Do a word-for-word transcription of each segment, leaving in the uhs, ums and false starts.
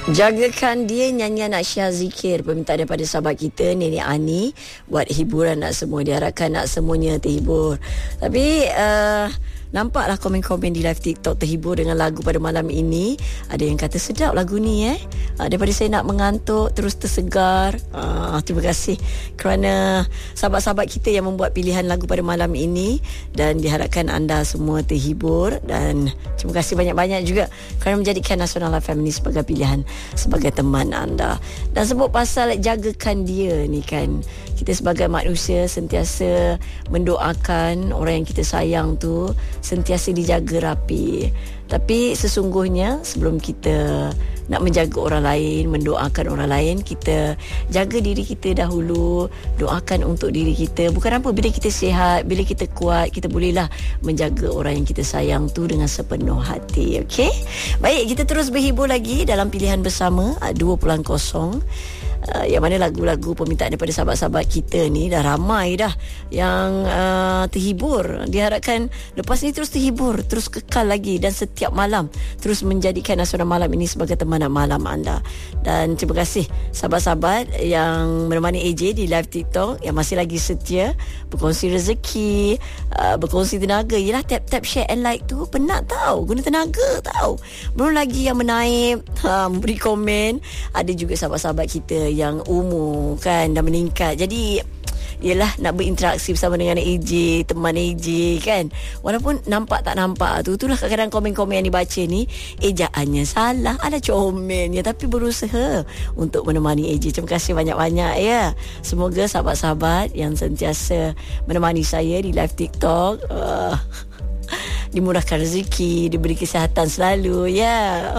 Jagakan dia, nyanyian Asyah Zikir, permintaan daripada sahabat kita Nenek Ani. Buat hiburan nak semua, diharapkan nak semuanya terhibur. Tapi uh, nampaklah komen-komen di live TikTok terhibur dengan lagu pada malam ini. Ada yang kata sedap lagu ni eh. Uh, daripada saya nak mengantuk terus tersegar. Uh, terima kasih kerana sahabat-sahabat kita yang membuat pilihan lagu pada malam ini, dan diharapkan anda semua terhibur. Dan terima kasih banyak-banyak juga kerana menjadikan Nasional F M ini sebagai pilihan, sebagai teman anda. Dan sebut pasal jagakan dia ni kan, kita sebagai manusia sentiasa mendoakan orang yang kita sayang tu sentiasa dijaga rapi. Tapi sesungguhnya sebelum kita nak menjaga orang lain, mendoakan orang lain, kita jaga diri kita dahulu. Doakan untuk diri kita. Bukan apa, bila kita sihat, bila kita kuat, kita bolehlah menjaga orang yang kita sayang tu dengan sepenuh hati. Okey? Baik, kita terus berhibur lagi dalam pilihan bersama dua pulang kosong. Uh, yang mana lagu-lagu permintaan daripada sahabat-sahabat kita ni dah ramai dah yang uh, terhibur. Diharapkan lepas ni terus terhibur, terus kekal lagi, dan setiap malam terus menjadikan Nasional Malam ini sebagai temanan malam anda. Dan terima kasih sahabat-sahabat yang menemani A J di live TikTok, yang masih lagi setia berkongsi rezeki, uh, berkongsi tenaga. Yelah, tap-tap share and like tu penat tau, guna tenaga tau. Belum lagi yang menaip, ha, memberi komen. Ada juga sahabat-sahabat kita yang umur kan dah meningkat. Jadi yelah, nak berinteraksi bersama dengan A J, teman A J kan. Walaupun nampak tak nampak tu, itulah kadang-kadang komen-komen yang dibaca ni ejaannya salah, ada comelnya, tapi berusaha untuk menemani A J. Terima kasih banyak-banyak ya. Semoga sahabat-sahabat yang sentiasa menemani saya di live TikTok uh, dimurahkan rezeki, diberi kesihatan selalu ya.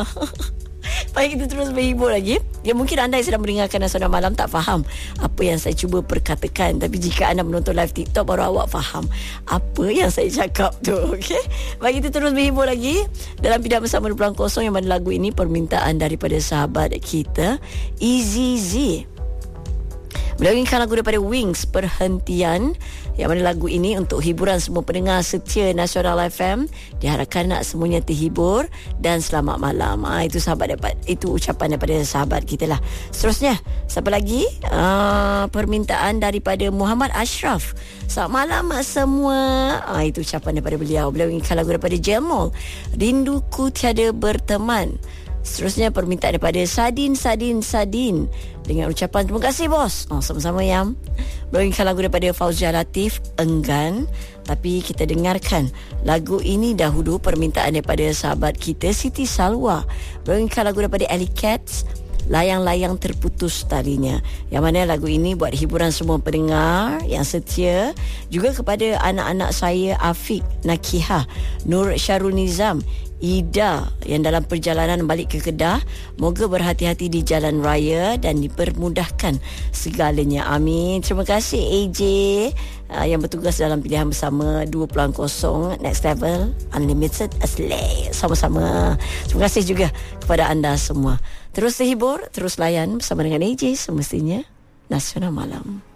Baik, kita terus berhibur lagi. Ya, mungkin anda yang sedang mendengarkan Nasional Malam tak faham apa yang saya cuba perkatakan, tapi jika anda menonton live TikTok, baru awak faham apa yang saya cakap tu. Okey, baik, kita terus berhibur lagi dalam pilihan bersama dua pulang kosong, yang mana lagu ini permintaan daripada sahabat kita Easy Z. Beliau inginkan lagu daripada Wings, Perhentian, yang mana lagu ini untuk hiburan semua pendengar setia Nasional F M. Diharapkan nak semuanya terhibur dan selamat malam. Ha, itu sahabat dapat, itu ucapan daripada sahabat kita lah. Seterusnya, siapa lagi? Uh, permintaan daripada Muhammad Ashraf. Selamat malam semua. Ha, itu ucapan daripada beliau. Beliau inginkan lagu daripada Jamal, Rinduku Tiada Berteman. Seterusnya permintaan daripada Sadin Sadin Sadin dengan ucapan terima kasih bos. Oh, sama-sama Yam. Beringinkan lagu daripada Fauzia Latif, Enggan. Tapi kita dengarkan lagu ini dahulu, permintaan daripada sahabat kita Siti Salwa. Beringinkan lagu daripada Ellie Cats, Layang-layang terputus talinya. Yang mana lagu ini buat hiburan semua pendengar yang setia. Juga kepada anak-anak saya, Afiq, Nakihah, Nur Syarul Nizam, Ida yang dalam perjalanan balik ke Kedah. Moga berhati-hati di jalan raya dan dipermudahkan segalanya. Amin. Terima kasih A J uh, yang bertugas dalam pilihan bersama dua pulang kosong Next Level Unlimited Aslay. Sama-sama. Terima kasih juga kepada anda semua. Terus terhibur, terus layan bersama dengan A J semestinya Nasional Malam.